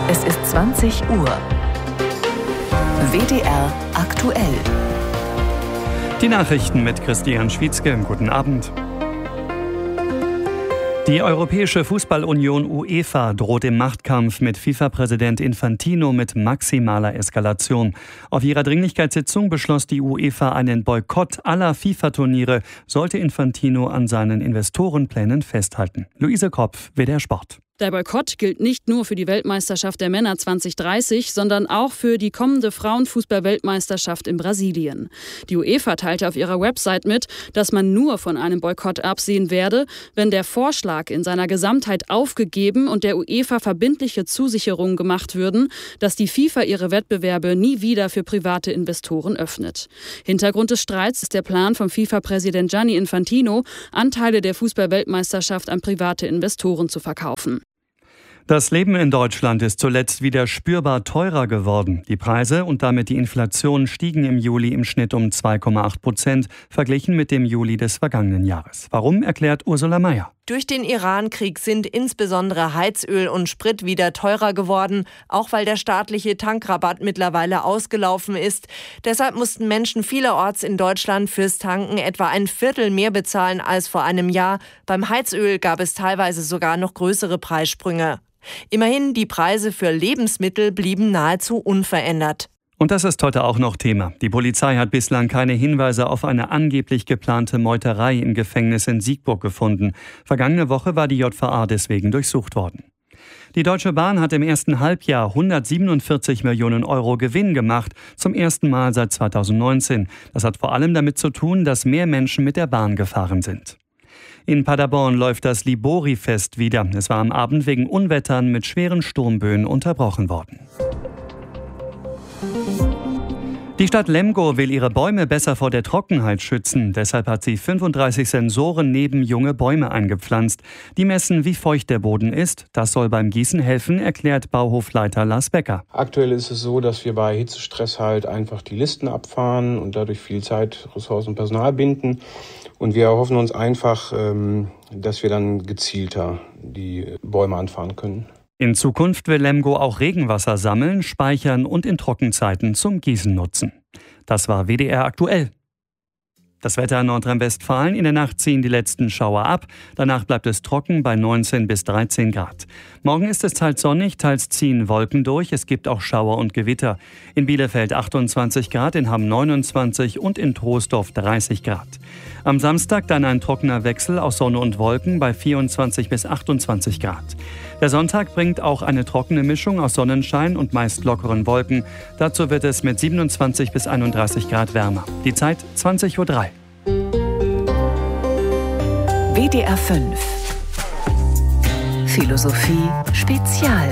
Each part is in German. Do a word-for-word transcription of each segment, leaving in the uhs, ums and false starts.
Es ist zwanzig Uhr. W D R aktuell. Die Nachrichten mit Christian Schwietzke. Guten Abend. Die Europäische Fußballunion UEFA droht im Machtkampf mit FIFA-Präsident Infantino mit maximaler Eskalation. Auf ihrer Dringlichkeitssitzung beschloss die UEFA einen Boykott aller FIFA-Turniere, sollte Infantino an seinen Investorenplänen festhalten. Luise Kropf, W D R Sport. Der Boykott gilt nicht nur für die Weltmeisterschaft der Männer zwanzig dreißig, sondern auch für die kommende Frauenfußball-Weltmeisterschaft in Brasilien. Die UEFA teilte auf ihrer Website mit, dass man nur von einem Boykott absehen werde, wenn der Vorschlag in seiner Gesamtheit aufgegeben und der UEFA verbindliche Zusicherungen gemacht würden, dass die FIFA ihre Wettbewerbe nie wieder für private Investoren öffnet. Hintergrund des Streits ist der Plan von FIFA-Präsident Gianni Infantino, Anteile der Fußball-Weltmeisterschaft an private Investoren zu verkaufen. Das Leben in Deutschland ist zuletzt wieder spürbar teurer geworden. Die Preise und damit die Inflation stiegen im Juli im Schnitt um zwei Komma acht Prozent, verglichen mit dem Juli des vergangenen Jahres. Warum, erklärt Ursula Mayer. Durch den Iran-Krieg sind insbesondere Heizöl und Sprit wieder teurer geworden, auch weil der staatliche Tankrabatt mittlerweile ausgelaufen ist. Deshalb mussten Menschen vielerorts in Deutschland fürs Tanken etwa ein Viertel mehr bezahlen als vor einem Jahr. Beim Heizöl gab es teilweise sogar noch größere Preissprünge. Immerhin, die Preise für Lebensmittel blieben nahezu unverändert. Und das ist heute auch noch Thema. Die Polizei hat bislang keine Hinweise auf eine angeblich geplante Meuterei im Gefängnis in Siegburg gefunden. Vergangene Woche war die J V A deswegen durchsucht worden. Die Deutsche Bahn hat im ersten Halbjahr hundertsiebenundvierzig Millionen Euro Gewinn gemacht, zum ersten Mal seit zweitausendneunzehn. Das hat vor allem damit zu tun, dass mehr Menschen mit der Bahn gefahren sind. In Paderborn läuft das Libori-Fest wieder. Es war am Abend wegen Unwettern mit schweren Sturmböen unterbrochen worden. Die Stadt Lemgo will ihre Bäume besser vor der Trockenheit schützen. Deshalb hat sie fünfunddreißig Sensoren neben junge Bäume eingepflanzt. Die messen, wie feucht der Boden ist. Das soll beim Gießen helfen, erklärt Bauhofleiter Lars Becker. Aktuell ist es so, dass wir bei Hitzestress halt einfach die Listen abfahren und dadurch viel Zeit, Ressourcen und Personal binden. Und wir erhoffen uns einfach, dass wir dann gezielter die Bäume anfahren können. In Zukunft will Lemgo auch Regenwasser sammeln, speichern und in Trockenzeiten zum Gießen nutzen. Das war W D R aktuell. Das Wetter in Nordrhein-Westfalen: In der Nacht ziehen die letzten Schauer ab. Danach bleibt es trocken bei neunzehn bis dreizehn Grad. Morgen ist es teils sonnig, teils ziehen Wolken durch. Es gibt auch Schauer und Gewitter. In Bielefeld achtundzwanzig Grad, in Hamm neunundzwanzig und in Troisdorf dreißig Grad. Am Samstag dann ein trockener Wechsel aus Sonne und Wolken bei vierundzwanzig bis achtundzwanzig Grad. Der Sonntag bringt auch eine trockene Mischung aus Sonnenschein und meist lockeren Wolken. Dazu wird es mit siebenundzwanzig bis einunddreißig Grad wärmer. Die Zeit zwanzig Uhr drei. W D R fünf. Philosophie Spezial.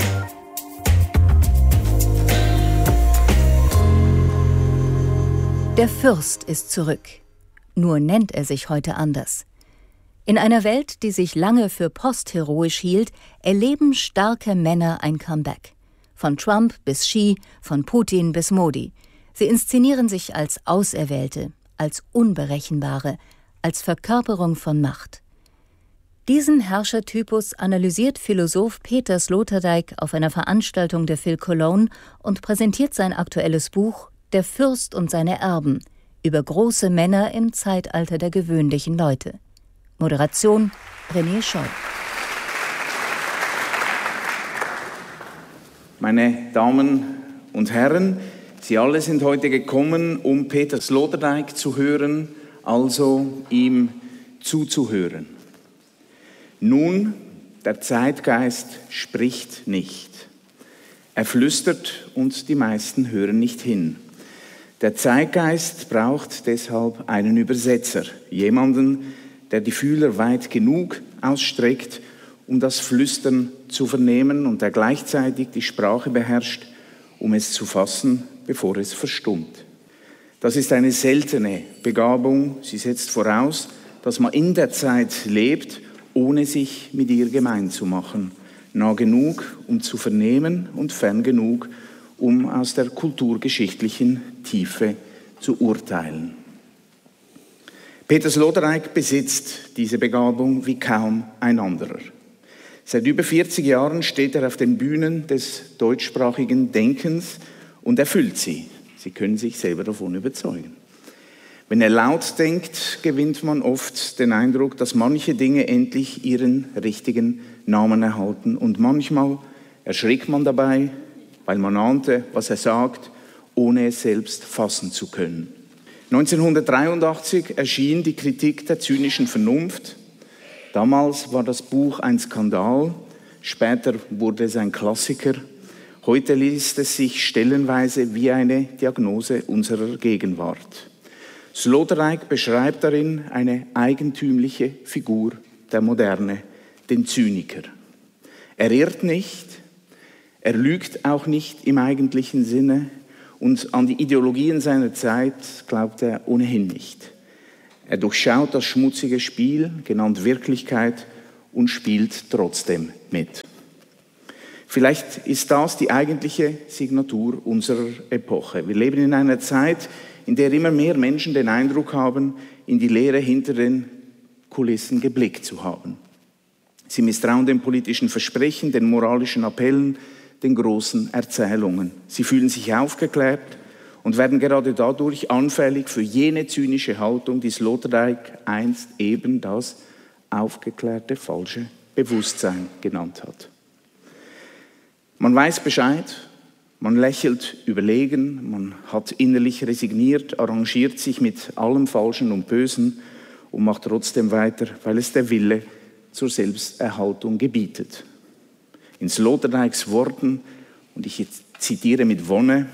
Der Fürst ist zurück. Nur nennt er sich heute anders. In einer Welt, die sich lange für postheroisch hielt, erleben starke Männer ein Comeback. Von Trump bis Xi, von Putin bis Modi. Sie inszenieren sich als Auserwählte, als Unberechenbare, als Verkörperung von Macht. Diesen Herrschertypus analysiert Philosoph Peter Sloterdijk auf einer Veranstaltung der Phil Cologne und präsentiert sein aktuelles Buch »Der Fürst und seine Erben« über große Männer im Zeitalter der gewöhnlichen Leute. Moderation René Scholl. Meine Damen und Herren, Sie alle sind heute gekommen, um Peter Sloterdijk zu hören, also ihm zuzuhören. Nun, der Zeitgeist spricht nicht. Er flüstert und die meisten hören nicht hin. Der Zeitgeist braucht deshalb einen Übersetzer, jemanden, der die Fühler weit genug ausstreckt, um das Flüstern zu vernehmen und der gleichzeitig die Sprache beherrscht, um es zu fassen, bevor es verstummt. Das ist eine seltene Begabung. Sie setzt voraus, dass man in der Zeit lebt, ohne sich mit ihr gemein zu machen. Nah genug, um zu vernehmen und fern genug, um aus der kulturgeschichtlichen Tiefe zu urteilen. Peter Sloterdijk besitzt diese Begabung wie kaum ein anderer. Seit über vierzig Jahren steht er auf den Bühnen des deutschsprachigen Denkens und erfüllt sie. Sie können sich selber davon überzeugen. Wenn er laut denkt, gewinnt man oft den Eindruck, dass manche Dinge endlich ihren richtigen Namen erhalten. Und manchmal erschrickt man dabei, weil man ahnte, was er sagt, ohne es selbst fassen zu können. neunzehnhundertdreiundachtzig erschien die Kritik der zynischen Vernunft. Damals war das Buch ein Skandal, später wurde es ein Klassiker. Heute liest es sich stellenweise wie eine Diagnose unserer Gegenwart. Sloterdijk beschreibt darin eine eigentümliche Figur der Moderne, den Zyniker. Er irrt nicht, er lügt auch nicht im eigentlichen Sinne und an die Ideologien seiner Zeit glaubt er ohnehin nicht. Er durchschaut das schmutzige Spiel, genannt Wirklichkeit, und spielt trotzdem mit. Vielleicht ist das die eigentliche Signatur unserer Epoche. Wir leben in einer Zeit, in der immer mehr Menschen den Eindruck haben, in die Leere hinter den Kulissen geblickt zu haben. Sie misstrauen den politischen Versprechen, den moralischen Appellen, den großen Erzählungen. Sie fühlen sich aufgeklärt und werden gerade dadurch anfällig für jene zynische Haltung, die Sloterdijk einst eben das aufgeklärte falsche Bewusstsein genannt hat. Man weiß Bescheid, man lächelt überlegen, man hat innerlich resigniert, arrangiert sich mit allem Falschen und Bösen und macht trotzdem weiter, weil es der Wille zur Selbsterhaltung gebietet. In Sloterdijks Worten, und ich zitiere mit Wonne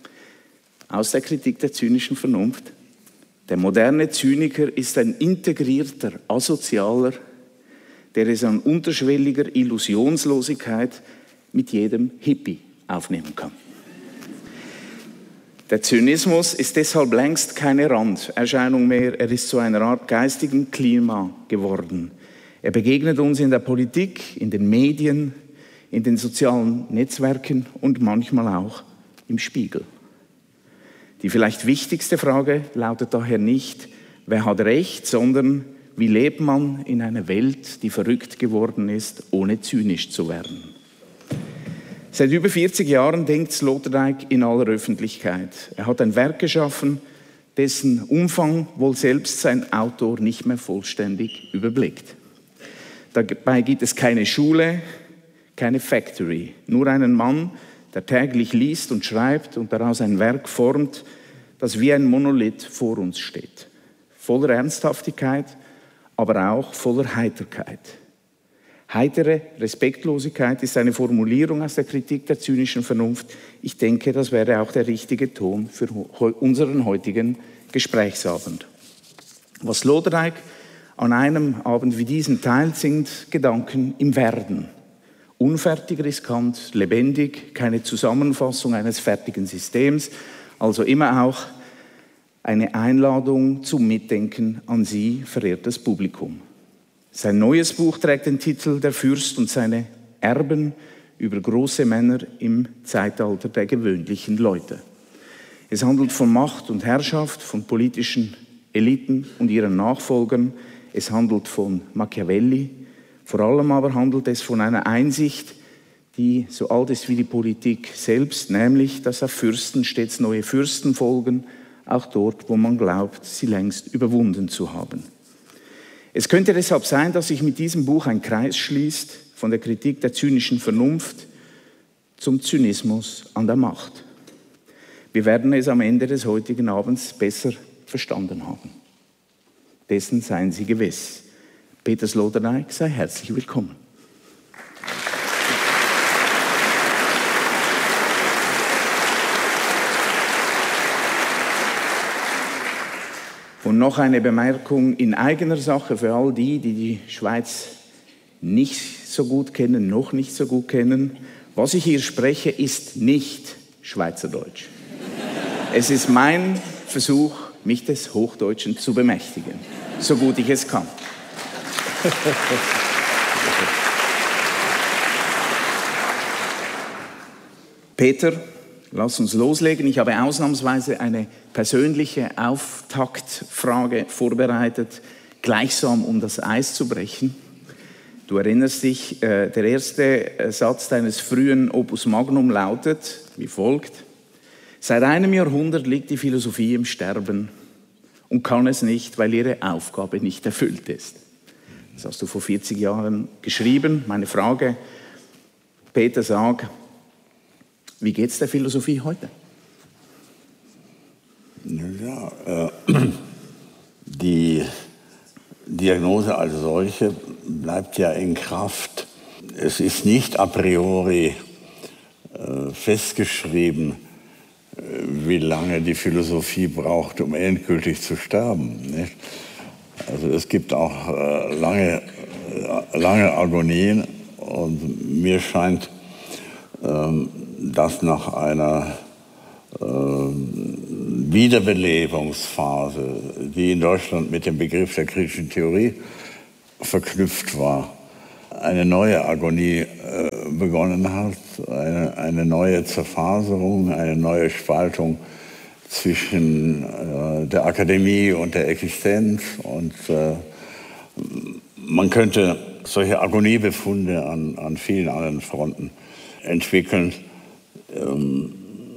aus der Kritik der zynischen Vernunft: Der moderne Zyniker ist ein integrierter Asozialer, der es an unterschwelliger Illusionslosigkeit mit jedem Hippie aufnehmen kann. Der Zynismus ist deshalb längst keine Randerscheinung mehr, er ist zu einer Art geistigem Klima geworden. Er begegnet uns in der Politik, in den Medien, in den sozialen Netzwerken und manchmal auch im Spiegel. Die vielleicht wichtigste Frage lautet daher nicht, wer hat Recht, sondern wie lebt man in einer Welt, die verrückt geworden ist, ohne zynisch zu werden. Seit über vierzig Jahren denkt Sloterdijk in aller Öffentlichkeit. Er hat ein Werk geschaffen, dessen Umfang wohl selbst sein Autor nicht mehr vollständig überblickt. Dabei gibt es keine Schule, keine Factory, nur einen Mann, der täglich liest und schreibt und daraus ein Werk formt, das wie ein Monolith vor uns steht. Voller Ernsthaftigkeit, aber auch voller Heiterkeit. Heitere Respektlosigkeit ist eine Formulierung aus der Kritik der zynischen Vernunft. Ich denke, das wäre auch der richtige Ton für unseren heutigen Gesprächsabend. Was Sloterdijk an einem Abend wie diesem teilt, sind Gedanken im Werden. Unfertig, riskant, lebendig, keine Zusammenfassung eines fertigen Systems, also immer auch eine Einladung zum Mitdenken an Sie, verehrtes Publikum. Sein neues Buch trägt den Titel Der Fürst und seine Erben über große Männer im Zeitalter der gewöhnlichen Leute. Es handelt von Macht und Herrschaft, von politischen Eliten und ihren Nachfolgern. Es handelt von Machiavelli. Vor allem aber handelt es von einer Einsicht, die so alt ist wie die Politik selbst, nämlich, dass auf Fürsten stets neue Fürsten folgen, auch dort, wo man glaubt, sie längst überwunden zu haben. Es könnte deshalb sein, dass sich mit diesem Buch ein Kreis schließt von der Kritik der zynischen Vernunft zum Zynismus an der Macht. Wir werden es am Ende des heutigen Abends besser verstanden haben. Dessen seien Sie gewiss. Peter Sloterdijk sei herzlich willkommen. Und noch eine Bemerkung in eigener Sache für all die, die die Schweiz nicht so gut kennen, noch nicht so gut kennen. Was ich hier spreche, ist nicht Schweizerdeutsch. Es ist mein Versuch, mich des Hochdeutschen zu bemächtigen, so gut ich es kann. Peter, lass uns loslegen. Ich habe ausnahmsweise eine persönliche Auftaktfrage vorbereitet, gleichsam um das Eis zu brechen. Du erinnerst dich, äh, der erste Satz deines frühen Opus Magnum lautet wie folgt: Seit einem Jahrhundert liegt die Philosophie im Sterben und kann es nicht, weil ihre Aufgabe nicht erfüllt ist. Das hast du vor vierzig Jahren geschrieben. Meine Frage, Peter, sag, wie geht es der Philosophie heute? Ja, äh, die Diagnose als solche bleibt ja in Kraft. Es ist nicht a priori äh, festgeschrieben, äh, wie lange die Philosophie braucht, um endgültig zu sterben. Nicht? Also es gibt auch äh, lange, äh, lange Agonien und mir scheint, äh, dass nach einer äh, Wiederbelebungsphase, die in Deutschland mit dem Begriff der kritischen Theorie verknüpft war, eine neue Agonie äh, begonnen hat, eine, eine neue Zerfaserung, eine neue Spaltung zwischen äh, der Akademie und der Existenz. Und äh, man könnte solche Agoniebefunde an, an vielen anderen Fronten entwickeln. Ähm,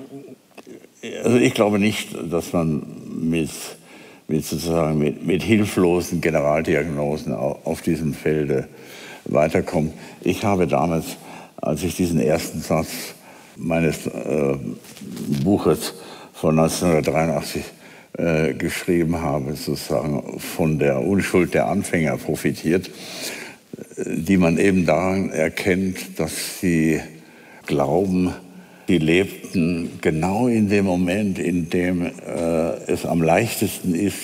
also ich glaube nicht, dass man mit, mit, sozusagen mit, mit hilflosen Generaldiagnosen auf, auf diesem Felde weiterkommt. Ich habe damals, als ich diesen ersten Satz meines äh, Buches von neunzehnhundertdreiundachtzig äh, geschrieben habe, sozusagen von der Unschuld der Anfänger profitiert, die man eben daran erkennt, dass sie glauben, sie lebten genau in dem Moment, in dem äh, es am leichtesten ist,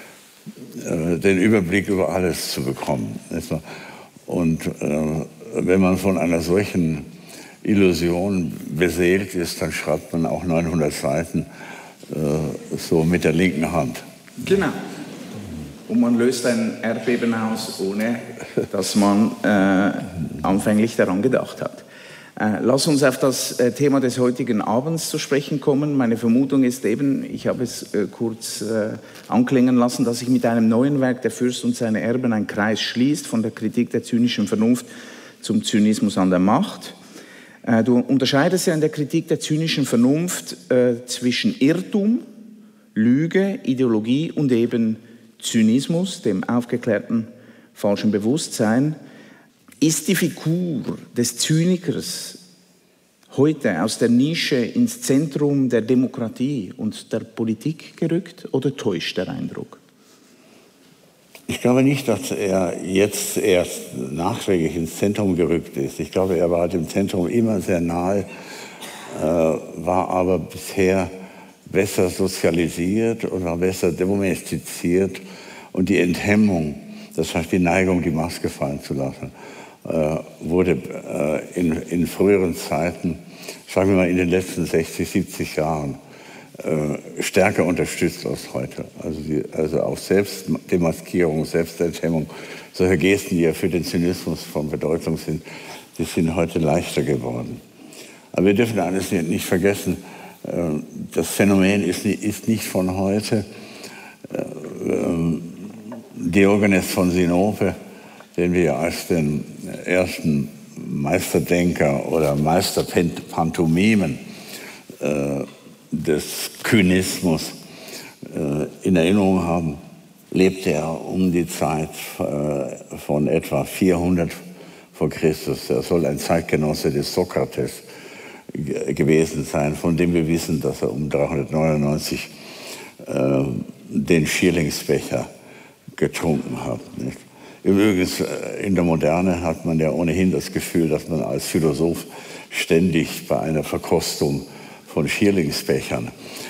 äh, den Überblick über alles zu bekommen. Und äh, wenn man von einer solchen Illusion beseelt ist, dann schreibt man auch neunhundert Seiten äh, so mit der linken Hand. Genau. Und man löst ein Erdbeben aus, ohne dass man äh, anfänglich daran gedacht hat. Äh, lass uns auf das äh, Thema des heutigen Abends zu sprechen kommen. Meine Vermutung ist eben, ich habe es äh, kurz äh, anklingen lassen, dass sich mit einem neuen Werk der Fürst und seine Erben ein Kreis schließt, von der Kritik der zynischen Vernunft zum Zynismus an der Macht. Äh, du unterscheidest ja in der Kritik der zynischen Vernunft äh, zwischen Irrtum, Lüge, Ideologie und eben Zynismus, dem aufgeklärten falschen Bewusstsein. Ist die Figur des Zynikers heute aus der Nische ins Zentrum der Demokratie und der Politik gerückt oder täuscht der Eindruck? Ich glaube nicht, dass er jetzt erst nachträglich ins Zentrum gerückt ist. Ich glaube, er war dem Zentrum immer sehr nahe, äh, war aber bisher besser sozialisiert und war besser domestiziert. Und die Enthemmung, das heißt die Neigung, die Maske fallen zu lassen, äh, wurde äh, in, in früheren Zeiten, sagen wir mal in den letzten sechzig, siebzig Jahren, äh, stärker unterstützt als heute. Also, die, also auch Selbstdemaskierung, Selbstenthemmung, solche Gesten, die ja für den Zynismus von Bedeutung sind, die sind heute leichter geworden. Aber wir dürfen eines nicht vergessen, äh, das Phänomen ist, ist nicht von heute. Äh, ähm, Diogenes von Sinope, den wir als den ersten Meisterdenker oder Meisterpantomimen äh, des Kynismus äh, in Erinnerung haben, lebte er um die Zeit äh, von etwa vierhundert vor Christus. Er soll ein Zeitgenosse des Sokrates g- gewesen sein, von dem wir wissen, dass er um dreihundertneunundneunzig äh, den Schierlingsbecher getrunken hat. Nicht? Übrigens, in der Moderne hat man ja ohnehin das Gefühl, dass man als Philosoph ständig bei einer Verkostung von Schierlingsbechern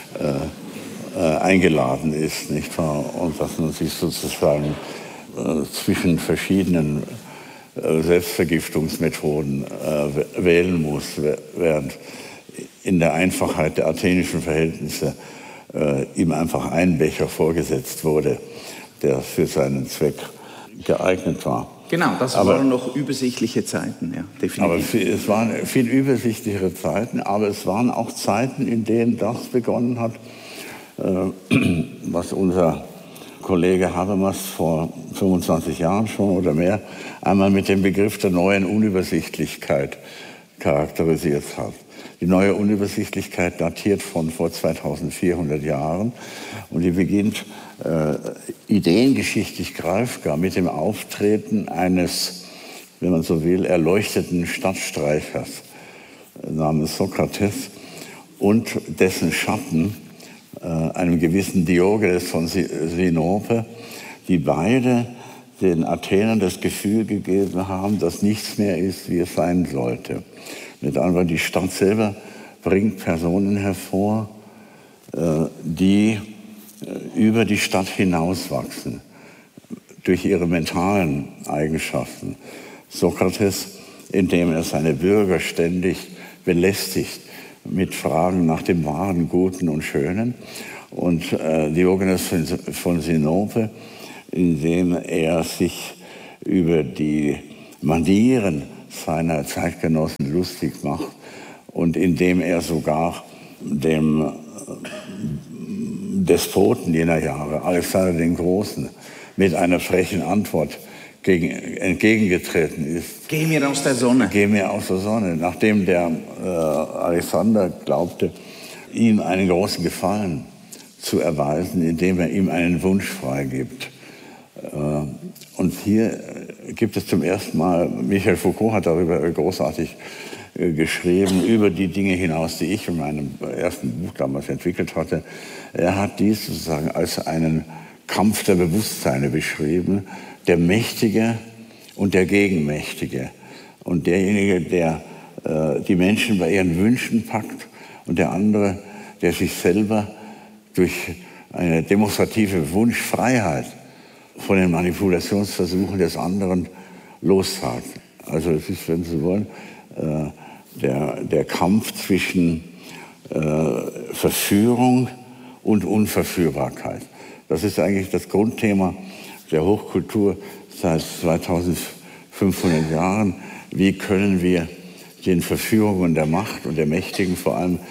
äh, äh, eingeladen ist, nicht wahr? Und dass man sich sozusagen äh, zwischen verschiedenen äh, Selbstvergiftungsmethoden äh, wählen muss, während in der Einfachheit der athenischen Verhältnisse äh, ihm einfach ein Becher vorgesetzt wurde, der für seinen Zweck geeignet war. Genau, das aber, waren noch übersichtliche Zeiten, ja, definitiv. Aber viel, es waren viel übersichtlichere Zeiten, aber es waren auch Zeiten, in denen das begonnen hat, äh, was unser Kollege Habermas vor fünfundzwanzig Jahren schon oder mehr einmal mit dem Begriff der neuen Unübersichtlichkeit charakterisiert hat. Die neue Unübersichtlichkeit datiert von vor zweitausendvierhundert Jahren und die beginnt äh, ideengeschichtlich greifbar mit dem Auftreten eines, wenn man so will, erleuchteten Stadtstreichers namens Sokrates und dessen Schatten, äh, einem gewissen Diogenes von Sinope, die beide den Athenern das Gefühl gegeben haben, dass nichts mehr ist, wie es sein sollte. Mit anderen Worten, die Stadt selber bringt Personen hervor, die über die Stadt hinauswachsen, durch ihre mentalen Eigenschaften. Sokrates, indem er seine Bürger ständig belästigt mit Fragen nach dem Wahren, Guten und Schönen. Und Diogenes von Sinope, indem er sich über die Manieren seiner Zeitgenossen lustig macht und indem er sogar dem Despoten jener Jahre, Alexander den Großen, mit einer frechen Antwort gegen, entgegengetreten ist. Geh mir aus der Sonne. Geh mir aus der Sonne. Nachdem der äh, Alexander glaubte, ihm einen großen Gefallen zu erweisen, indem er ihm einen Wunsch freigibt. Und hier gibt es zum ersten Mal, Michel Foucault hat darüber großartig geschrieben, über die Dinge hinaus, die ich in meinem ersten Buch damals entwickelt hatte. Er hat dies sozusagen als einen Kampf der Bewusstseine beschrieben, der Mächtige und der Gegenmächtige. Und derjenige, der äh, die Menschen bei ihren Wünschen packt und der andere, der sich selber durch eine demonstrative Wunschfreiheit von den Manipulationsversuchen des anderen lossagt. Also es ist, wenn Sie wollen, äh, der, der Kampf zwischen äh, Verführung und Unverführbarkeit. Das ist eigentlich das Grundthema der Hochkultur seit zweitausendfünfhundert Jahren. Wie können wir den Verführungen der Macht und der Mächtigen vor allem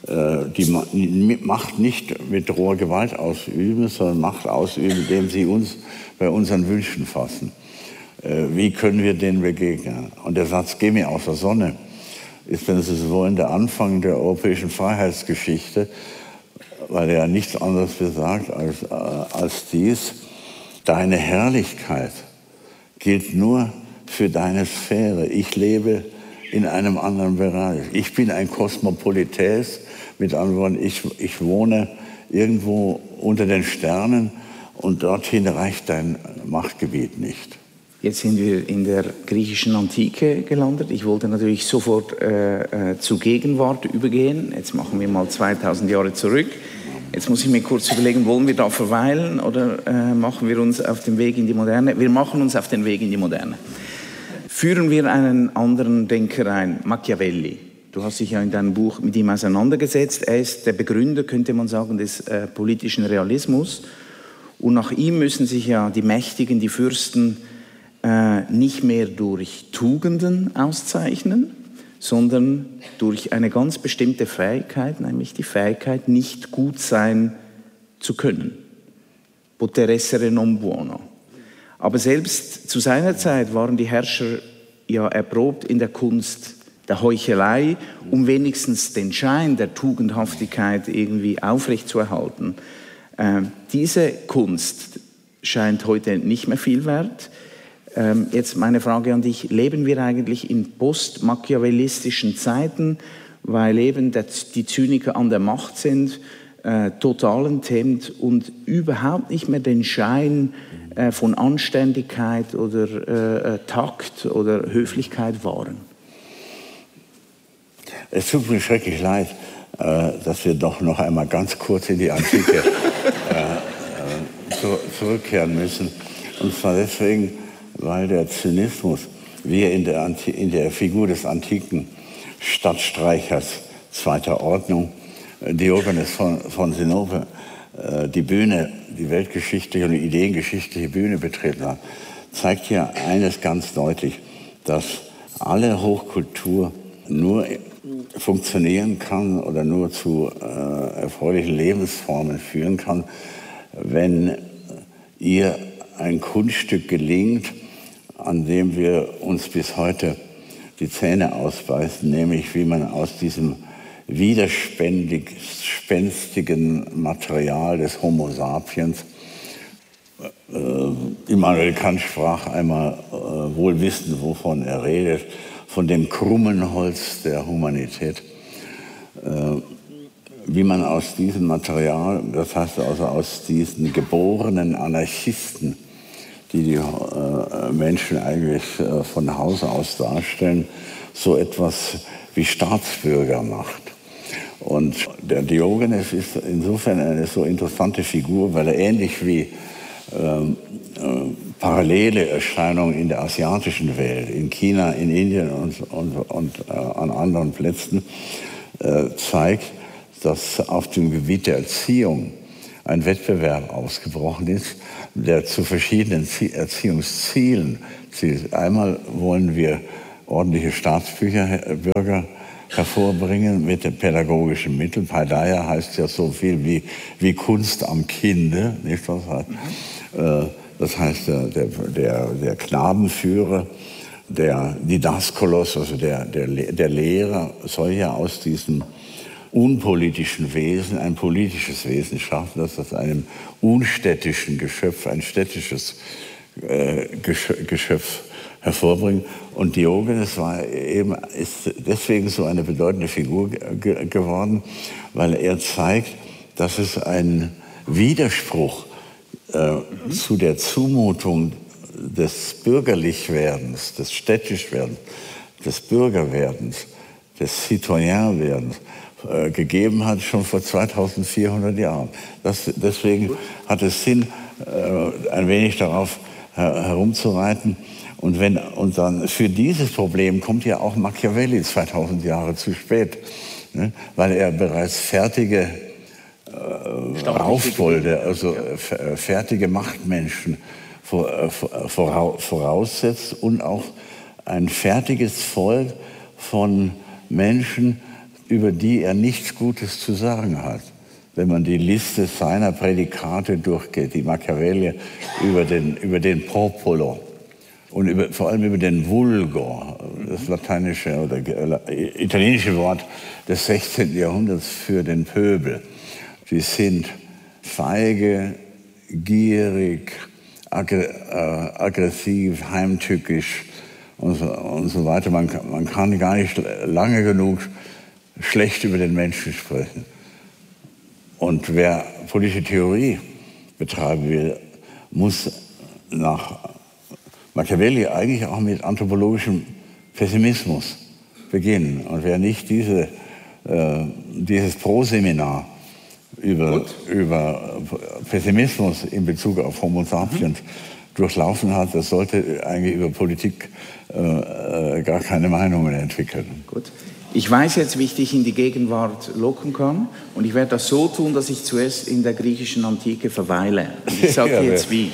die Macht nicht mit roher Gewalt ausüben, sondern Macht ausüben, indem sie uns bei unseren Wünschen fassen. Wie können wir denen begegnen? Und der Satz, geh mir aus der Sonne, ist, wenn Sie so wollen, der Anfang der europäischen Freiheitsgeschichte, weil er nichts anderes besagt als, äh, als dies, deine Herrlichkeit gilt nur für deine Sphäre. Ich lebe in einem anderen Bereich. Ich bin ein Kosmopolitäs, mit anderen Worten, ich, ich wohne irgendwo unter den Sternen und dorthin reicht dein Machtgebiet nicht. Jetzt sind wir in der griechischen Antike gelandet. Ich wollte natürlich sofort äh, äh, zur Gegenwart übergehen. Jetzt machen wir mal zweitausend Jahre zurück. Jetzt muss ich mir kurz überlegen, wollen wir da verweilen oder äh, machen wir uns auf den Weg in die Moderne? Wir machen uns auf den Weg in die Moderne. Führen wir einen anderen Denker ein, Machiavelli. Du hast dich ja in deinem Buch mit ihm auseinandergesetzt. Er ist der Begründer, könnte man sagen, des äh, politischen Realismus. Und nach ihm müssen sich ja die Mächtigen, die Fürsten, äh, nicht mehr durch Tugenden auszeichnen, sondern durch eine ganz bestimmte Fähigkeit, nämlich die Fähigkeit, nicht gut sein zu können. Poter essere non buono. Aber selbst zu seiner Zeit waren die Herrscher ja erprobt in der Kunst der Heuchelei, um wenigstens den Schein der Tugendhaftigkeit irgendwie aufrechtzuerhalten. Ähm, diese Kunst scheint heute nicht mehr viel wert. Ähm, jetzt meine Frage an dich, leben wir eigentlich in post-machiavellistischen Zeiten, weil eben der, die Zyniker an der Macht sind, äh, total enthemmt und überhaupt nicht mehr den Schein äh, von Anständigkeit oder äh, Takt oder Höflichkeit wahren? Es tut mir schrecklich leid, äh, dass wir doch noch einmal ganz kurz in die Antike äh, zu, zurückkehren müssen. Und zwar deswegen, weil der Zynismus, wie er in der, Anti in der Figur des antiken Stadtstreichers zweiter Ordnung, äh, Diogenes von, von Sinope, äh, die Bühne, die weltgeschichtliche und die ideengeschichtliche Bühne betreten hat, zeigt ja eines ganz deutlich, dass alle Hochkultur nur funktionieren kann oder nur zu äh, erfreulichen Lebensformen führen kann, wenn ihr ein Kunststück gelingt, an dem wir uns bis heute die Zähne ausbeißen, nämlich wie man aus diesem widerspenstigen Material des Homo sapiens, äh, Immanuel Kant sprach einmal äh, wohl wissend, wovon er redet, von dem krummen Holz der Humanität, äh, wie man aus diesem Material, das heißt also aus diesen geborenen Anarchisten, die die äh, Menschen eigentlich äh, von Hause aus darstellen, so etwas wie Staatsbürger macht. Und der Diogenes ist insofern eine so interessante Figur, weil er ähnlich wie ähm, äh, parallele Erscheinungen in der asiatischen Welt, in China, in Indien und, und, und äh, an anderen Plätzen, äh, zeigt, dass auf dem Gebiet der Erziehung ein Wettbewerb ausgebrochen ist, der zu verschiedenen Erziehungszielen zielt. Einmal wollen wir ordentliche Staatsbürger hervorbringen mit den pädagogischen Mitteln. Paideia heißt ja so viel wie, wie Kunst am Kinde. Nicht? Das heißt, äh, das heißt der, der, der Knabenführer, der Didaskolos, also der, der, der Lehrer, soll ja aus diesem unpolitischen Wesen ein politisches Wesen schaffen, das aus einem unstädtischen Geschöpf ein städtisches äh, Geschöpf hervorbringen. Und Diogenes war eben, ist deswegen so eine bedeutende Figur ge geworden, weil er zeigt, dass es einen Widerspruch äh, mhm. zu der Zumutung des Bürgerlichwerdens, des Städtischwerdens, des Bürgerwerdens, des Citoyenwerdens äh, gegeben hat, schon vor zweitausendvierhundert Jahren. Das, deswegen hat es Sinn, äh, ein wenig darauf her herumzureiten. Und, wenn, und dann für dieses Problem kommt ja auch Machiavelli zweitausend Jahre zu spät, ne? Weil er bereits fertige äh, Raufbolde, also ja. fertige Machtmenschen vor, äh, voraussetzt und auch ein fertiges Volk von Menschen, über die er nichts Gutes zu sagen hat. Wenn man die Liste seiner Prädikate durchgeht, die Machiavelli über den, über den Popolo und über, vor allem über den Vulgo, das lateinische oder äh, italienische Wort des sechzehnten Jahrhunderts für den Pöbel. Sie sind feige, gierig, aggr äh, aggressiv, heimtückisch und so, und so weiter. Man, man kann gar nicht lange genug schlecht über den Menschen sprechen. Und wer politische Theorie betreiben will, muss nach Machiavelli eigentlich auch mit anthropologischem Pessimismus beginnen. Und wer nicht diese, äh, dieses Proseminar über, über Pessimismus in Bezug auf Homo sapiens mhm. durchlaufen hat, das sollte eigentlich über Politik äh, gar keine Meinungen entwickeln. Gut. Ich weiß jetzt, wie ich dich in die Gegenwart locken kann, und ich werde das so tun, dass ich zuerst in der griechischen Antike verweile. Und ich sage dir jetzt wie.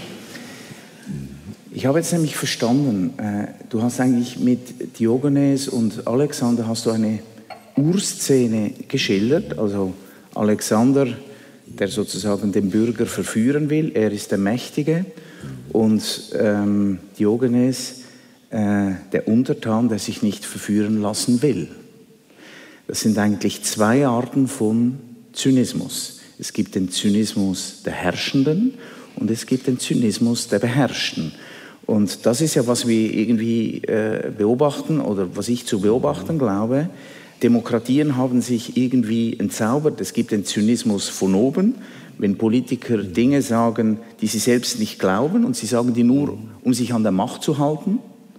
Ich habe jetzt nämlich verstanden, äh, du hast eigentlich mit Diogenes und Alexander hast du eine Urszene geschildert, also Alexander, der sozusagen den Bürger verführen will, er ist der Mächtige, und ähm, Diogenes, äh, der Untertan, der sich nicht verführen lassen will. Das sind eigentlich zwei Arten von Zynismus. Es gibt den Zynismus der Herrschenden und es gibt den Zynismus der Beherrschten. Und das ist ja, was wir irgendwie äh, beobachten oder was ich zu beobachten glaube. Demokratien haben sich irgendwie entzaubert. Es gibt den Zynismus von oben, wenn Politiker Dinge sagen, die sie selbst nicht glauben, und sie sagen die nur, um sich an der Macht zu halten.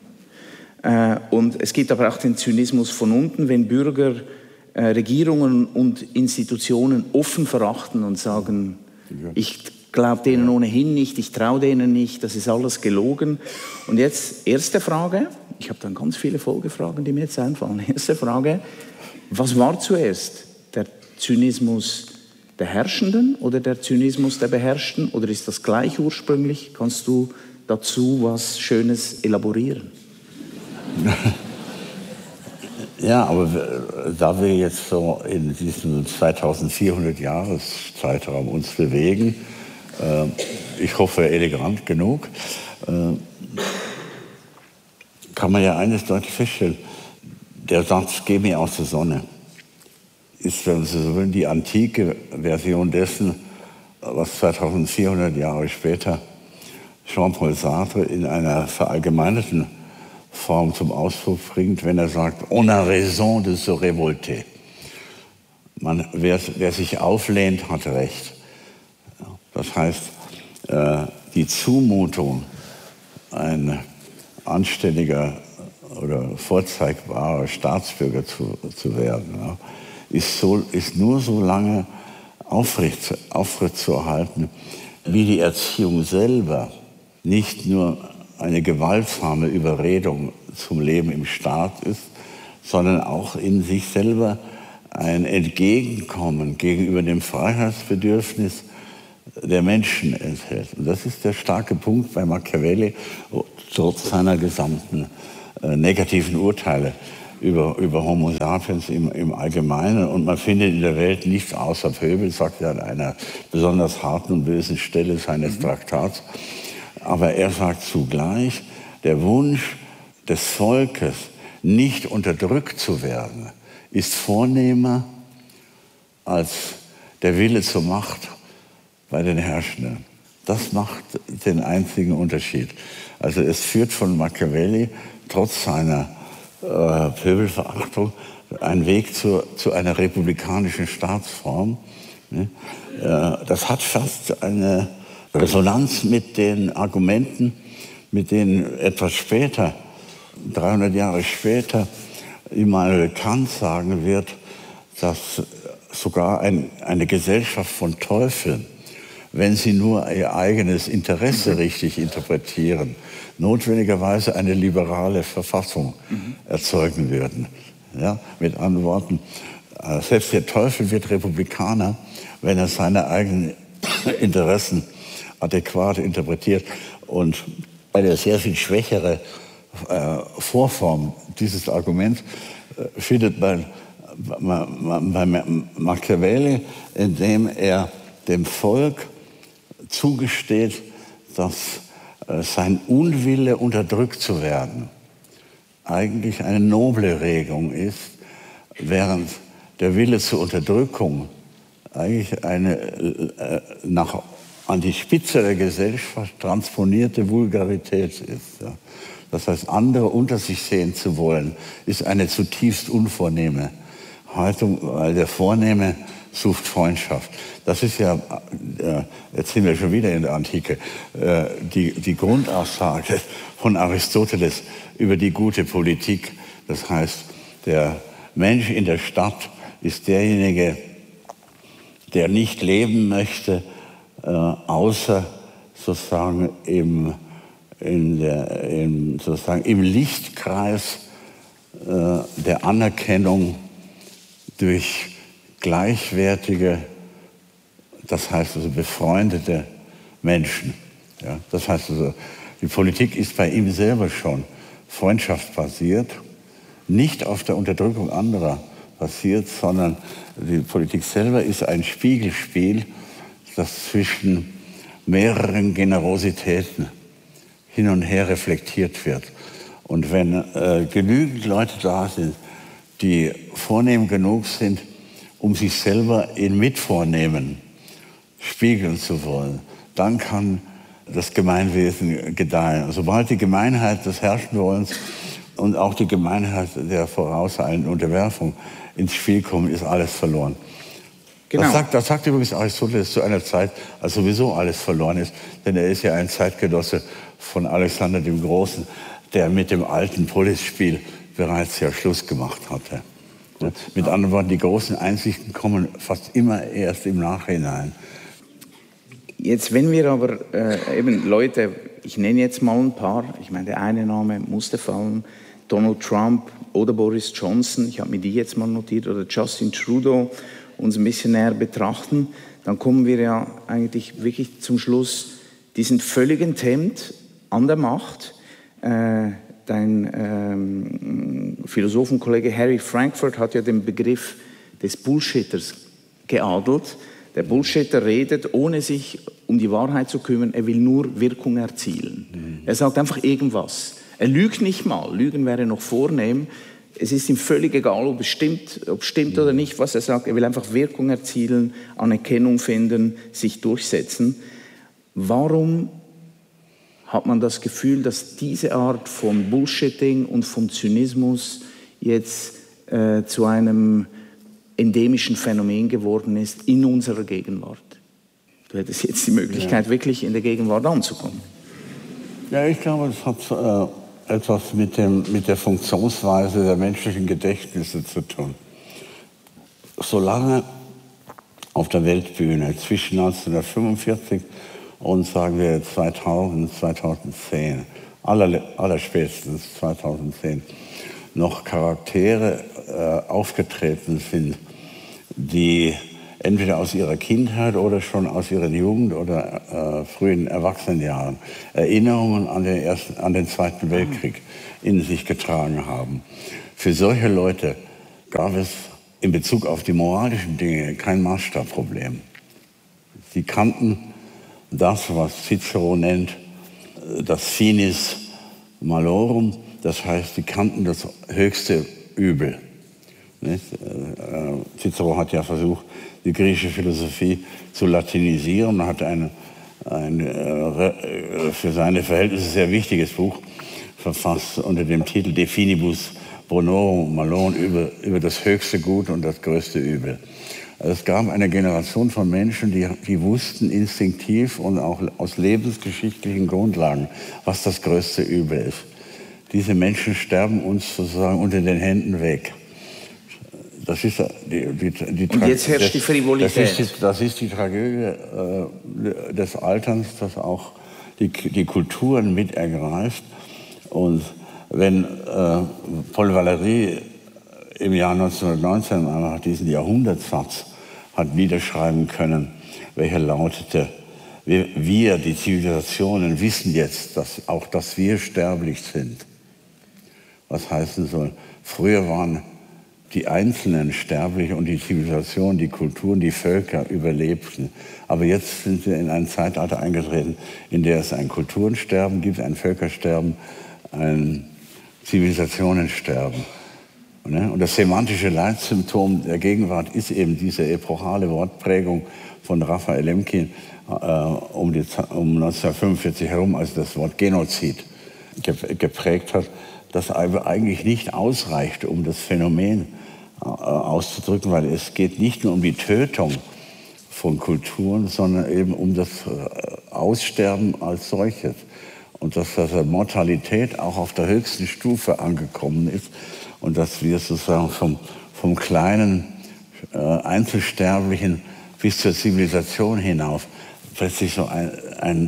Äh, und es gibt aber auch den Zynismus von unten, wenn Bürger äh, Regierungen und Institutionen offen verachten und sagen, ich glaube denen ohnehin nicht, ich traue denen nicht, das ist alles gelogen. Und jetzt, erste Frage, ich habe dann ganz viele Folgefragen, die mir jetzt einfallen. Erste Frage, was war zuerst? Der Zynismus der Herrschenden oder der Zynismus der Beherrschten? Oder ist das gleich ursprünglich? Kannst du dazu was Schönes elaborieren? Ja, aber da wir jetzt so in diesem zweitausendvierhundert Jahres Zeitraum uns bewegen, äh, ich hoffe, elegant genug, äh, kann man ja eines deutlich feststellen. Der Satz, geh mir aus der Sonne, ist, wenn Sie so wollen, die antike Version dessen, was zweitausendvierhundert Jahre später Jean-Paul Sartre in einer verallgemeinerten Form zum Ausdruck bringt, wenn er sagt, on a raison de se révolter. Man, wer, wer sich auflehnt, hat Recht. Das heißt, äh, die Zumutung, ein anständiger oder vorzeigbarer Staatsbürger zu, zu werden, ja, ist, so, ist nur so lange aufrecht, aufrechtzuerhalten, wie die Erziehung selber nicht nur eine gewaltsame Überredung zum Leben im Staat ist, sondern auch in sich selber ein Entgegenkommen gegenüber dem Freiheitsbedürfnis der Menschen enthält. Und das ist der starke Punkt bei Machiavelli, trotz seiner gesamten äh, negativen Urteile über, über Homo sapiens im, im Allgemeinen. Und man findet in der Welt nichts außer Pöbel, sagt er an einer besonders harten und bösen Stelle seines mhm. Traktats. Aber er sagt zugleich, der Wunsch des Volkes, nicht unterdrückt zu werden, ist vornehmer als der Wille zur Macht bei den Herrschenden. Das macht den einzigen Unterschied. Also es führt von Machiavelli trotz seiner äh, Pöbelverachtung einen Weg zu, zu einer republikanischen Staatsform. Ne? Äh, das hat fast eine Resonanz mit den Argumenten, mit denen etwas später, dreihundert Jahre später, Immanuel Kant sagen wird, dass sogar ein, eine Gesellschaft von Teufeln, wenn sie nur ihr eigenes Interesse richtig interpretieren, notwendigerweise eine liberale Verfassung mhm. erzeugen würden. Ja, mit anderen Worten, selbst der Teufel wird Republikaner, wenn er seine eigenen Interessen adäquat interpretiert. Und eine sehr viel schwächere äh, Vorform dieses Arguments äh, findet man bei Machiavelli, indem er dem Volk zugesteht, dass äh, sein Unwille, unterdrückt zu werden, eigentlich eine noble Regung ist, während der Wille zur Unterdrückung eigentlich eine äh, nach an die Spitze der Gesellschaft transponierte Vulgarität ist. Ja. Das heißt, andere unter sich sehen zu wollen, ist eine zutiefst unvornehme Haltung, weil der Vornehme sucht Freundschaft. Das ist ja, äh, jetzt sind wir schon wieder in der Antike, äh, die, die Grundaussage von Aristoteles über die gute Politik. Das heißt, der Mensch in der Stadt ist derjenige, der nicht leben möchte, Äh, außer sozusagen im, in der, im, sozusagen im Lichtkreis äh, der Anerkennung durch gleichwertige, das heißt also befreundete Menschen. Ja? Das heißt also, die Politik ist bei ihm selber schon freundschaftsbasiert, nicht auf der Unterdrückung anderer basiert, sondern die Politik selber ist ein Spiegelspiel, das zwischen mehreren Generositäten hin und her reflektiert wird. Und wenn äh, genügend Leute da sind, die vornehm genug sind, um sich selber in Mitvornehmen spiegeln zu wollen, dann kann das Gemeinwesen gedeihen. Sobald die Gemeinheit des Herrschenwollens und auch die Gemeinheit der vorauseilenden Unterwerfung ins Spiel kommen, ist alles verloren. Genau. Das, sagt, das sagt übrigens Aristoteles zu einer Zeit, als sowieso alles verloren ist. Denn er ist ja ein Zeitgenosse von Alexander dem Großen, der mit dem alten Polisspiel bereits ja Schluss gemacht hatte. Ja, mit anderen Worten, die großen Einsichten kommen fast immer erst im Nachhinein. Jetzt, wenn wir aber äh, eben Leute, ich nenne jetzt mal ein paar, ich meine, der eine Name musste fallen, Donald Trump oder Boris Johnson, ich habe mir die jetzt mal notiert, oder Justin Trudeau, uns ein bisschen näher betrachten, dann kommen wir ja eigentlich wirklich zum Schluss, die sind völlig enthemmt an der Macht. Äh, dein ähm, Philosophenkollege Harry Frankfurt hat ja den Begriff des Bullshitters geadelt. Der Bullshitter redet, ohne sich um die Wahrheit zu kümmern. Er will nur Wirkung erzielen. Mhm. Er sagt einfach irgendwas. Er lügt nicht mal. Lügen wäre noch vornehm. Es ist ihm völlig egal, ob es stimmt, ob es stimmt oder nicht, was er sagt. Er will einfach Wirkung erzielen, Anerkennung finden, sich durchsetzen. Warum hat man das Gefühl, dass diese Art von Bullshitting und von Zynismus jetzt äh, zu einem endemischen Phänomen geworden ist in unserer Gegenwart? Du hättest jetzt die Möglichkeit, ja. wirklich in der Gegenwart anzukommen. Ja, ich glaube, es hat äh etwas mit, dem, mit der Funktionsweise der menschlichen Gedächtnisse zu tun. Solange auf der Weltbühne zwischen neunzehnhundertfünfundvierzig und sagen wir zweitausend, zweitausendzehn, aller, allerspätestens zweitausendzehn, noch Charaktere äh, aufgetreten sind, die entweder aus ihrer Kindheit oder schon aus ihrer Jugend oder äh, frühen Erwachsenenjahren Erinnerungen an den, ersten, an den Zweiten Weltkrieg in sich getragen haben. Für solche Leute gab es in Bezug auf die moralischen Dinge kein Maßstabproblem. Sie kannten das, was Cicero nennt, das finis malorum, das heißt, sie kannten das höchste Übel. Cicero hat ja versucht, die griechische Philosophie zu latinisieren und hat ein, ein äh, für seine Verhältnisse sehr wichtiges Buch verfasst unter dem Titel De Finibus Bonorum Malorum, über, über das höchste Gut und das größte Übel. Also es gab eine Generation von Menschen, die, die wussten instinktiv und auch aus lebensgeschichtlichen Grundlagen, was das größte Übel ist. Diese Menschen sterben uns sozusagen unter den Händen weg. Das ist die, die, die Und jetzt herrscht die Frivolität. Das ist die, das ist die Tragödie äh, des Alterns, dass auch die, die Kulturen mit ergreift. Und wenn äh, Paul Valéry im Jahr neunzehnhundertneunzehn einmal diesen Jahrhundertsatz hat niederschreiben können, welcher lautete: wir, wir, die Zivilisationen, wissen jetzt, dass auch, dass wir sterblich sind. Was heißen soll? Früher waren die Einzelnen sterblich und die Zivilisation, die Kulturen, die Völker überlebten. Aber jetzt sind wir in ein Zeitalter eingetreten, in der es ein Kulturensterben gibt, ein Völkersterben, ein Zivilisationensterben. Und das semantische Leitsymptom der Gegenwart ist eben diese epochale Wortprägung von Raphael Lemkin äh, um, die, um neunzehnhundertfünfundvierzig herum, als das Wort Genozid geprägt hat, das eigentlich nicht ausreicht, um das Phänomen auszudrücken, weil es geht nicht nur um die Tötung von Kulturen, sondern eben um das Aussterben als solches. Und dass das Mortalität auch auf der höchsten Stufe angekommen ist und dass wir sozusagen vom, vom kleinen äh, Einzelsterblichen bis zur Zivilisation hinauf plötzlich so ein, ein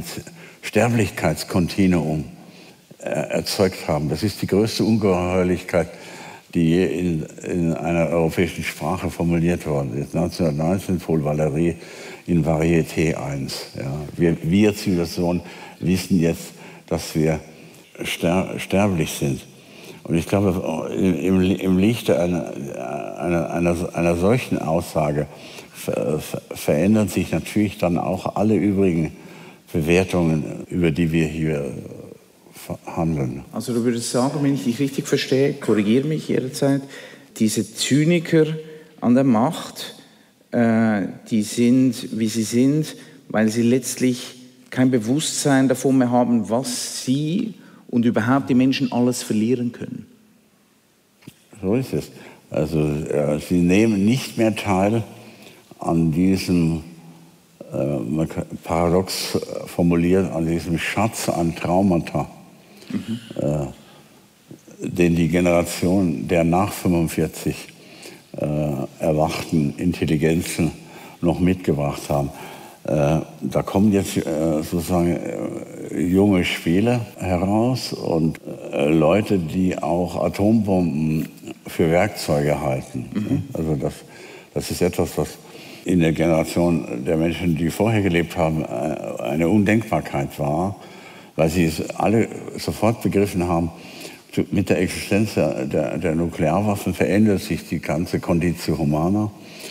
Sterblichkeitskontinuum äh, erzeugt haben. Das ist die größte Ungeheuerlichkeit, die je in, in einer europäischen Sprache formuliert worden ist. neunzehnhundertneunzehn, Paul Valéry in Varieté eins. Ja. Wir, wir Zivilisationen wissen jetzt, dass wir ster sterblich sind. Und ich glaube, im, im Lichte einer, einer, einer, einer solchen Aussage ver, ver, verändern sich natürlich dann auch alle übrigen Bewertungen, über die wir hier handeln. Also du würdest sagen, wenn ich dich richtig verstehe, korrigiere mich jederzeit, diese Zyniker an der Macht, äh, die sind, wie sie sind, weil sie letztlich kein Bewusstsein davon mehr haben, was sie und überhaupt die Menschen alles verlieren können. So ist es. Also äh, sie nehmen nicht mehr teil an diesem, äh, paradox formuliert, an diesem Schatz an Traumata, mhm. äh, den die Generation der nach fünfundvierzig äh, erwachten Intelligenzen noch mitgebracht haben. Äh, da kommen jetzt äh, sozusagen äh, junge Spieler heraus und äh, Leute, die auch Atombomben für Werkzeuge halten. Mhm. Also das, das ist etwas, was in der Generation der Menschen, die vorher gelebt haben, äh, eine Undenkbarkeit war, weil sie es alle sofort begriffen haben, mit der Existenz der, der, der Nuklearwaffen verändert sich die ganze Conditio Humana.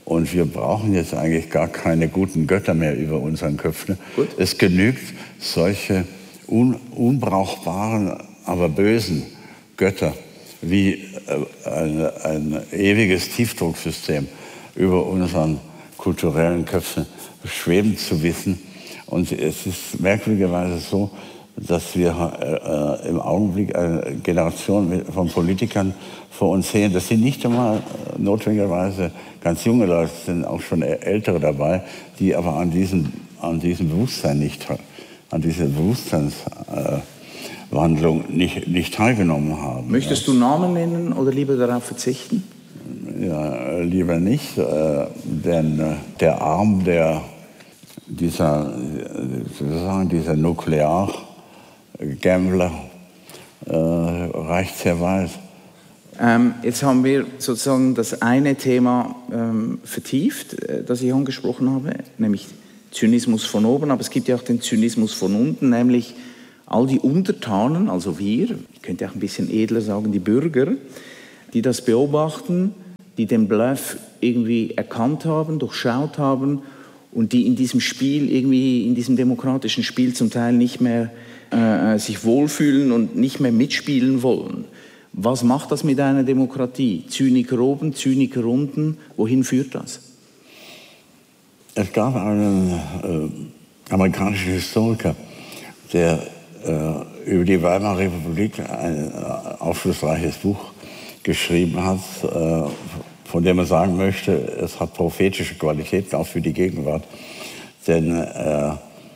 Und wir brauchen jetzt eigentlich gar keine guten Götter mehr über unseren Köpfen. Gut. Es genügt solche un unbrauchbaren, aber bösen Götter wie äh, ein, ein ewiges Tiefdrucksystem über unseren kulturellen Köpfen schweben zu wissen. Und es ist merkwürdigerweise so, dass wir äh, im Augenblick eine Generation von Politikern vor uns sehen. Das sind nicht einmal notwendigerweise ganz junge Leute, es sind auch schon Ältere dabei, die aber an diesem, an diesem Bewusstsein nicht, an dieser Bewusstseinswandlung äh, nicht, nicht teilgenommen haben. Möchtest du Namen nennen oder lieber darauf verzichten? Ja, lieber nicht, äh, denn äh, der Arm der, dieser, sozusagen dieser Nuklear-Gambler äh, reicht sehr weit. Ähm, jetzt haben wir sozusagen das eine Thema ähm, vertieft, äh, das ich angesprochen habe, nämlich Zynismus von oben, aber es gibt ja auch den Zynismus von unten, nämlich all die Untertanen, also wir, ich könnte auch ein bisschen edler sagen, die Bürger, die das beobachten, die den Bluff irgendwie erkannt haben, durchschaut haben und die in diesem Spiel, irgendwie in diesem demokratischen Spiel zum Teil nicht mehr äh, sich wohlfühlen und nicht mehr mitspielen wollen. Was macht das mit einer Demokratie? Zyniker oben, Zyniker unten, wohin führt das? Es gab einen äh, amerikanischen Historiker, der äh, über die Weimarer Republik ein äh, aufschlussreiches Buch geschrieben hat, äh, von dem man sagen möchte, es hat prophetische Qualitäten auch für die Gegenwart. Denn äh,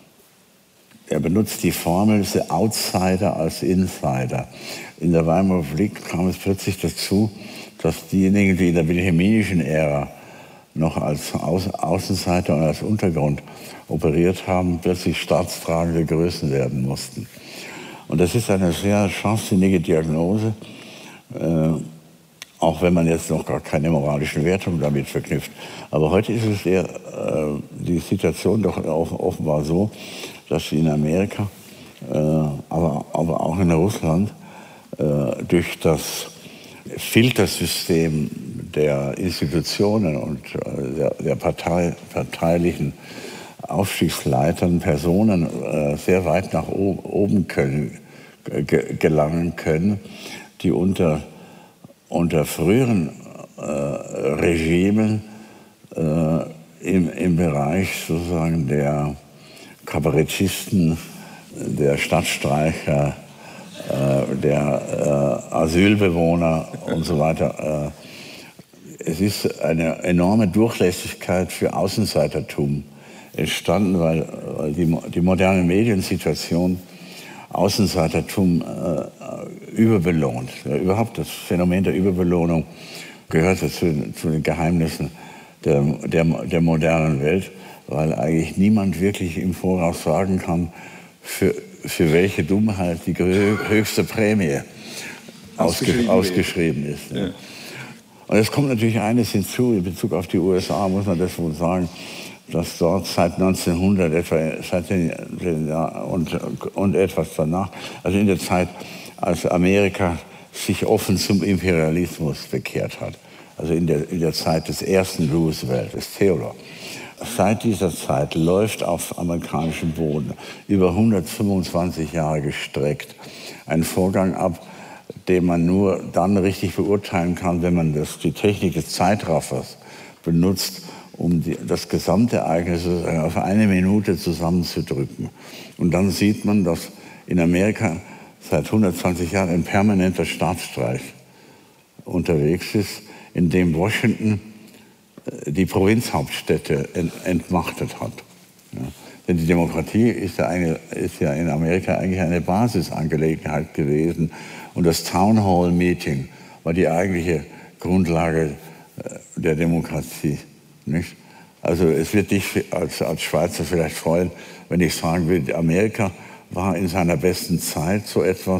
er benutzt die Formel der Outsider als Insider. In der Weimarer Republik kam es plötzlich dazu, dass diejenigen, die in der wilhelminischen Ära noch als Au- Außenseiter und als Untergrund operiert haben, plötzlich staatstragende Größen werden mussten. Und das ist eine sehr scharfsinnige Diagnose, äh, auch wenn man jetzt noch gar keine moralischen Wertungen damit verknüpft. Aber heute ist es eher äh, die Situation doch offenbar so, dass in Amerika, äh, aber, aber auch in Russland, äh, durch das Filtersystem der Institutionen und äh, der, der Partei, parteilichen Aufstiegsleitern Personen äh, sehr weit nach o- oben können, ge- gelangen können, die unter, unter früheren äh, Regimen äh, im, im Bereich sozusagen der Kabarettisten, der Stadtstreicher, äh, der äh, Asylbewohner und so weiter. Äh, es ist eine enorme Durchlässigkeit für Außenseitertum entstanden, weil, weil die, die moderne Mediensituation Außenseitertum äh, überbelohnt. Ja, überhaupt das Phänomen der Überbelohnung gehört zu, zu den Geheimnissen der, der, der modernen Welt, weil eigentlich niemand wirklich im Voraus sagen kann, für, für welche Dummheit die höchste Prämie ausgeschrieben, ausgeschrieben ist. Ja. Und es kommt natürlich eines hinzu, in Bezug auf die U S A muss man das wohl sagen, dass dort seit neunzehnhundert etwa, seit den, den, ja, und, und etwas danach, also in der Zeit, als Amerika sich offen zum Imperialismus bekehrt hat, also in der, in der Zeit des ersten Roosevelt, des Theodore. Seit dieser Zeit läuft auf amerikanischem Boden über hundertfünfundzwanzig Jahre gestreckt ein Vorgang ab, den man nur dann richtig beurteilen kann, wenn man das, die Technik des Zeitraffers benutzt, um die, das Gesamtereignis auf eine Minute zusammenzudrücken. Und dann sieht man, dass in Amerika seit hundertzwanzig Jahren ein permanenter Staatsstreich unterwegs ist, in dem Washington die Provinzhauptstädte entmachtet hat. Ja. Denn die Demokratie ist ja, eine, ist ja in Amerika eigentlich eine Basisangelegenheit gewesen. Und das Town Hall Meeting war die eigentliche Grundlage der Demokratie. Nicht? Also es wird dich als, als Schweizer vielleicht freuen, wenn ich sagen will, Amerika war in seiner besten Zeit so etwas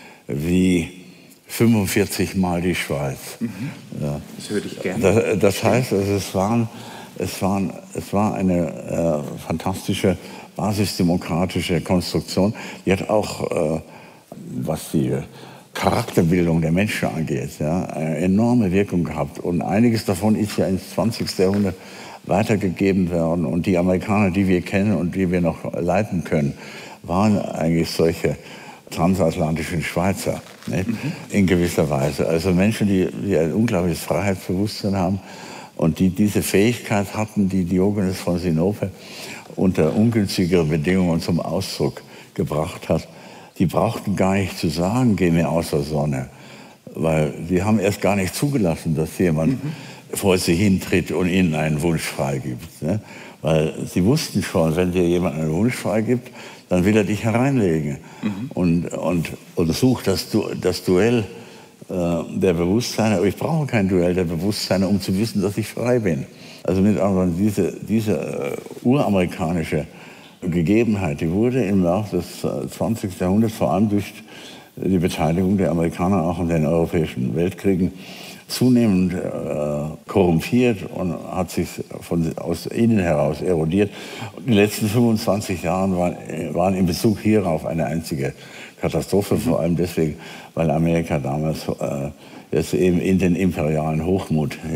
wie fünfundvierzig Mal die Schweiz. Mhm. Ja. Das würde ich gerne. Das, das heißt, also es, waren, es, waren, es war eine äh, fantastische basisdemokratische Konstruktion. Die hat auch, äh, was die Charakterbildung der Menschen angeht, ja, eine enorme Wirkung gehabt. Und einiges davon ist ja ins zwanzigste Jahrhundert weitergegeben worden. Und die Amerikaner, die wir kennen und die wir noch leiten können, waren eigentlich solche transatlantischen Schweizer, nicht? Mhm. In gewisser Weise. Also Menschen, die, die ein unglaubliches Freiheitsbewusstsein haben und die diese Fähigkeit hatten, die Diogenes von Sinope unter ungünstigeren Bedingungen zum Ausdruck gebracht hat. Die brauchten gar nicht zu sagen, geh mir aus der Sonne, weil sie haben erst gar nicht zugelassen, dass jemand mhm. vor sie hintritt und ihnen einen Wunsch freigibt. Ne? Weil sie wussten schon, wenn dir jemand einen Wunsch freigibt, dann will er dich hereinlegen mhm. und, und, und sucht das, du, das Duell äh, der Bewusstseine. Aber ich brauche kein Duell der Bewusstseine, um zu wissen, dass ich frei bin. Also mit anderen, diese, diese äh, uramerikanische Gegebenheit, die wurde im Laufe des zwanzigsten Jahrhunderts vor allem durch die Beteiligung der Amerikaner auch an den europäischen Weltkriegen zunehmend äh, korrumpiert und hat sich von, aus innen heraus erodiert. Und die letzten fünfundzwanzig Jahre waren, waren in Bezug hierauf eine einzige Katastrophe, vor allem deswegen, weil Amerika damals äh, jetzt eben in den imperialen Hochmut